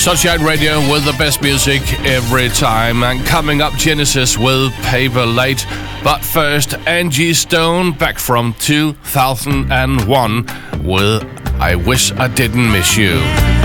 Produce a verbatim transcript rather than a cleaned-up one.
Sunshine Radio with the best music every time. And coming up, Genesis with Paper Late. But first, Angie Stone back from two thousand one with I Wish I Didn't Miss You.